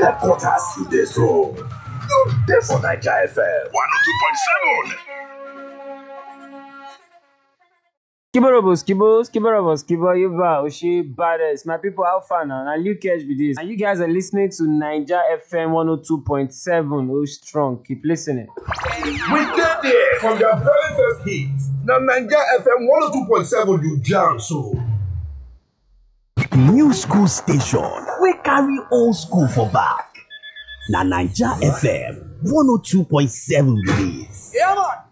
headquarters you dey so. You dey for Naija FM 102.7. Skibo, Yuba, Oshi, Baddest. My people, how far now? Now, Luke Cash be this. And you guys are listening to Naija FM 102.7. Oh, strong. Keep listening. We get there from their very first hit. Now Naija FM 102.7 you jam so. New school station. We carry old school for back. Na Naija FM 102.7 release. Yeah, man.